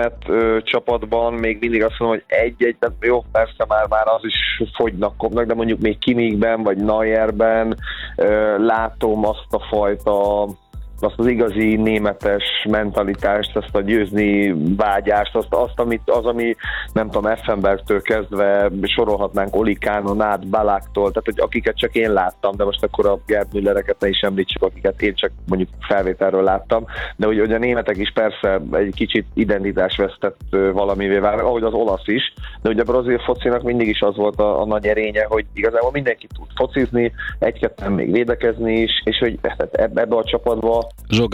német csapatban még mindig azt mondom, hogy egy-egy, tehát jó, persze már az is fogynak, kopnak, de mondjuk még Kimmichben vagy Neuerben látom azt a fajta, azt az igazi németes mentalitást, azt a győzni vágyást, ami nem tudom, Effenbergtől kezdve sorolhatnánk Oli Kánon át, Baláktól, tehát hogy akiket csak én láttam, de most akkor a Gerd Müllereket ne is említsük, akiket én csak mondjuk felvételről láttam, de hogy a németek is persze egy kicsit identitás vesztett valamivé válnak, ahogy az olasz is, de ugye a brazil focinak mindig is az volt a nagy erénye, hogy igazából mindenki tud focizni, egy-ketten még védekezni is, és hogy ebbe a csapatba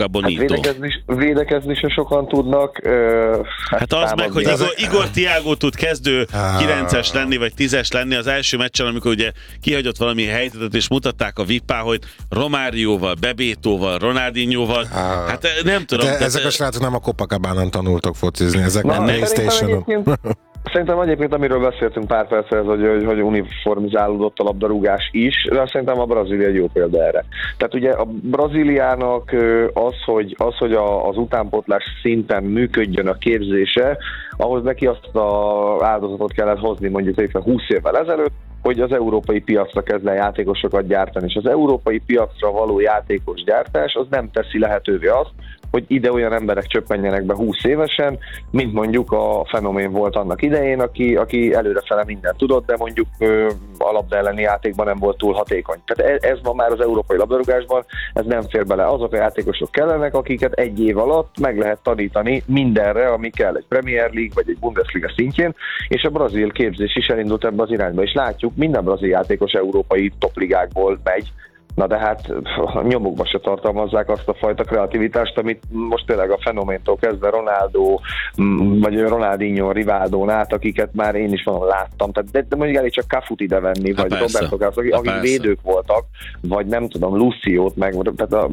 védekezni se sokan tudnak. Hát az meg, hogy Igor Thiago tud kezdő 9-es lenni, vagy 10-es lenni az első meccsen, amikor ugye kihagyott valami helyzetet, és mutatták a Vippá, hogy Romárióval, Bebétóval, Ronaldinhoval, hát nem tudom. De ezek a srácok nem a Copacabánán tanultak focizni, ezek nem PlayStation-on. Szerintem egyébként, amiről beszéltünk pár perccel, hogy uniformizálódott a labdarúgás is, de szerintem a Brazília egy jó példa erre. Tehát ugye a Brazíliának az, hogy az utánpótlás szinten működjön a képzése, ahhoz neki azt az áldozatot kellett hozni mondjuk 20 évvel ezelőtt, hogy az európai piacra kezd el játékosokat gyártani, és az európai piacra való játékos gyártás az nem teszi lehetővé azt, hogy ide olyan emberek csöppenjenek be 20 évesen, mint mondjuk a fenomén volt annak idején, aki előrefele mindent tudott, de mondjuk a labda elleni játékban nem volt túl hatékony. Tehát ez van már az európai labdarúgásban, ez nem fér bele. Azok a játékosok kellenek, akiket egy év alatt meg lehet tanítani mindenre, ami kell egy Premier League vagy egy Bundesliga szintjén, és a brazil képzés is elindult ebbe az irányba, és látjuk, minden brazil játékos európai topligákból megy. Na de hát a nyomukba se tartalmazzák azt a fajta kreativitást, amit most tényleg a fenoméntól kezdve Ronaldo, vagy Ronaldinho, Rivaldón át, akiket már én is láttam. Tehát, de mondjuk elég csak Cafut ide venni, vagy Roberto Carlos, akik védők voltak, vagy nem tudom, Luciót meg, tehát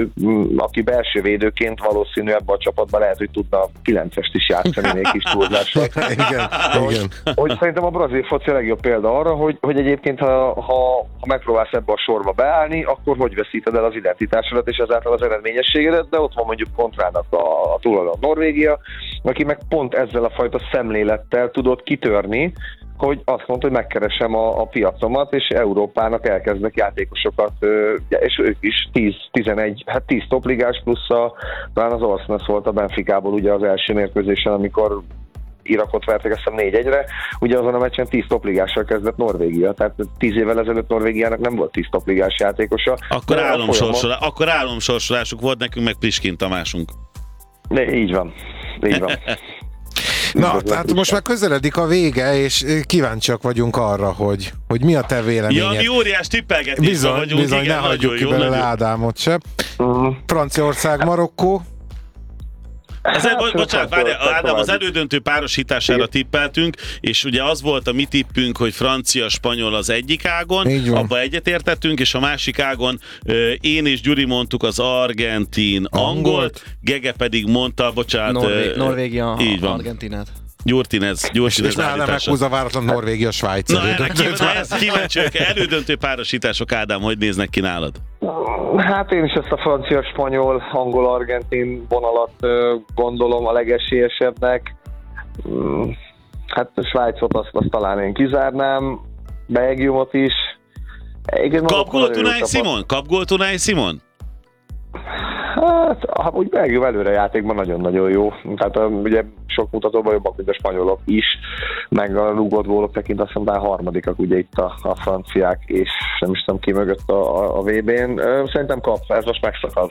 aki belső védőként valószínű ebben a csapatban lehet, hogy tudna 9-est is játszani még kis túlzással. Igen. Hogy szerintem a brazil foci a legjobb példa arra, hogy egyébként ha megpróbálsz ebbe a sorba beállni, akkor hogy veszíted el az identitásodat és ezáltal az eredményességedet, de ott van mondjuk kontrának a túloldalon Norvégia, aki meg pont ezzel a fajta szemlélettel tudott kitörni, hogy azt mondta, hogy megkeresem a piacomat, és Európának elkezdnek játékosokat, és ők is 10 topligás plusz talán az Orsnes volt a Benficából ugye az első mérkőzésen, amikor Irakot vertek, azt hiszem 4-1-re, ugye azon a meccsen 10 topligással kezdett Norvégia, tehát 10 évvel ezelőtt Norvégiának nem volt 10 topligás játékosa. Akkor álomsorsolásuk volt, nekünk meg Priskin Tamásunk. De így van. Na, tehát most már közeledik a vége, és kíváncsiak vagyunk arra, hogy mi a te véleményed. Ja, mi óriás tippelgetésben vagyunk. Bizony, igen, ne hagyjuk ki belőle Ádámot se. Franciaország, Marokkó. Bocsánat, várjál, Ádám, az elődöntő párosítására tippeltünk, és ugye az volt a mi tippünk, hogy francia-spanyol az egyik ágon, abba egyetértettünk, és a másik ágon én és Gyuri mondtuk az argentin-angolt, Gege pedig mondta, Norvégia, Argentinát. Gyurtinez és nálam meghúzza váratlan Norvégia-Svájc. Na, ezt kíváncsiak, elődöntő párosítások, Ádám, hogy néznek ki nálad? Hát én is ezt a francia-spanyol, angol-argentin vonalat gondolom a legesélyesebbnek. Hát a Svájcot azt talán én kizárnám, Belgiumot is. Kapgólt Unai Simon? Hát, úgy Belgium előre játékban nagyon-nagyon jó. Tehát ugye sok mutatóban jobbak, mint a spanyolok is, meg a rúgott gólok tekint, azt hiszem, harmadikak ugye itt a franciák, és nem is tudom ki mögött a VB-n. Szerintem kap, ez most megszakad.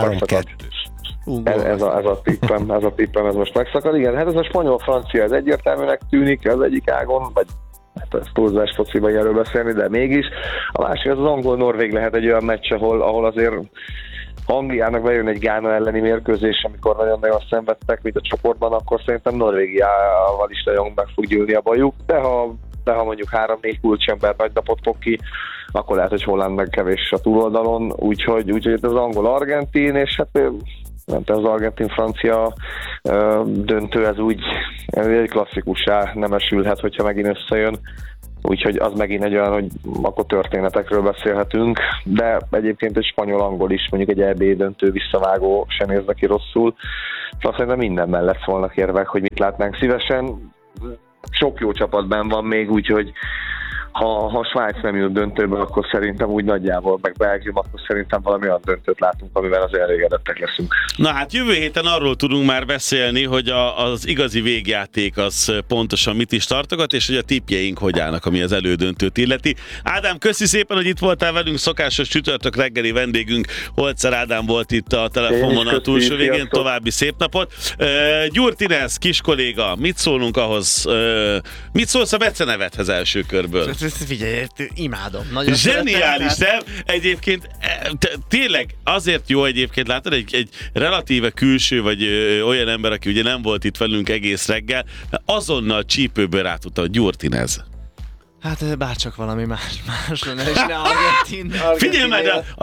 Ez a tippem, ez most megszakad. Igen, hát ez a spanyol-francia, ez egyértelműnek tűnik az egyik ágon, vagy hát ez túlzás fociban erről beszélni, de mégis. A másik az angol-norvég lehet egy olyan meccs, ahol azért Angliának bejön egy Gána elleni mérkőzés, amikor nagyon-nagyon szenvedtek, mint a csoportban, akkor szerintem Norvégiával is nagyon meg fog gyűlni a bajuk, de ha mondjuk 3-4 kulcsember nagy napot fog ki, akkor lehet, hogy Holland meg kevés a túloldalon, úgyhogy ez az angol-argentin, és hát az argentin-francia döntő, ez úgy egy klasszikussá nemesülhet, hogyha megint összejön. úgyhogy az megint egy olyan, hogy akkor történetekről beszélhetünk, de egyébként egy spanyol-angol is, mondjuk egy EB döntő visszavágó sem néz neki rosszul, szóval szerintem minden mellett szólnak érvek, hogy mit látnánk szívesen. Sok jó csapatban van még, úgyhogy ha Svájc nem jut döntőbe, akkor szerintem úgy nagyjából, meg Belgium, akkor szerintem valami olyan döntőt látunk, amivel azért elégedettek leszünk. Na hát jövő héten arról tudunk már beszélni, hogy az igazi végjáték az pontosan mit is tartogat, és hogy a tippjeink hogy állnak, ami az elődöntőt illeti. Ádám, köszi szépen, hogy itt voltál velünk, szokásos csütörtök reggeli vendégünk, Holzer Ádám volt itt a telefonon a túlsó végén, további szép napot. Gyurti Inez, kis kolléga, mit szólunk ahhoz, mit szólsz a becenevethez első körből? Figyelj, imádom. Nagyon zseniális, nem? Egyébként tényleg azért jó egyébként, látod, egy relatíve külső, vagy olyan ember, aki ugye nem volt itt velünk egész reggel, azonnal csípőből rá tudta, hogy Gyurti Inez. Hát bárcsak valami más lenne, és ne Argentin. Figyelj meg, a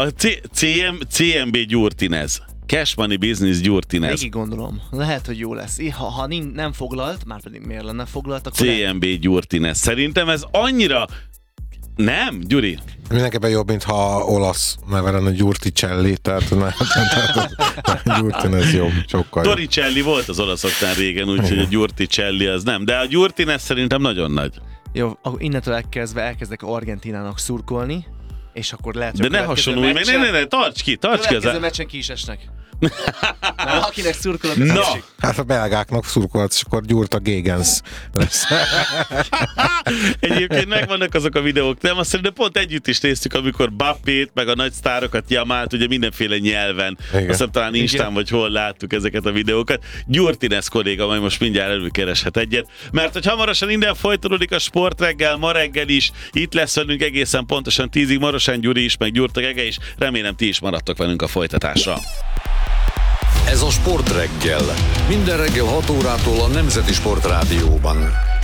CMB Gyurti Inez. Cash Money Business Gyurti Inez. Végig gondolom. Lehet, hogy jó lesz. Ha nem foglalt, már pedig miért lenne foglalt, akkor... CMB Gyurti Inez. Szerintem ez annyira... Nem, Gyuri? Mindenképpen jobb, mintha olasz neve lenne Gyurticelli, tehát Gyurti Inez jobb, sokkal jobb. Torricelli volt az olaszoknál régen, úgyhogy a Gyurticelli az nem. De a Gyurti Inez szerintem nagyon nagy. Jó, innentől elkezdek Argentinának szurkolni, és akkor lehet, hogy de ne hasonlulj meg, ne, tarts ki az... Következő meccsen ki is esnek. Akinek szurkolok, no. Hát a belgáknak szurkolt, és akkor Gyurta Gégens lesz. Egyébként megvannak azok a videók, nem? Azt szerintem pont együtt is néztük, amikor Bappét, meg a nagy sztárokat Jamalt, ugye mindenféle nyelven. Azt hiszem talán Instán vagy hol láttuk ezeket a videókat. Gyurti Inez kolléga majd most mindjárt előkereshet egyet, mert hogy hamarosan innen folytatódik a Sportreggel, ma reggel is, itt lesz velünk egészen pontosan 10-ig, Marosan Gyuri is, meg Gyurta Gege is, remélem ti is maradtok velünk a folytatásra. Ez a Sportreggel. Minden reggel 6 órától a Nemzeti Sportrádióban.